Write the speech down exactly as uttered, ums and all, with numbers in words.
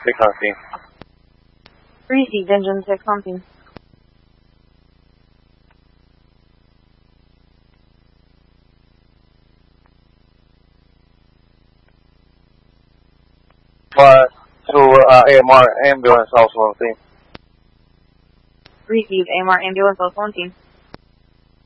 six on scene. Received, engine six on scene. Five to uh, A M R ambulance also on scene. Received, A M R ambulance also on scene.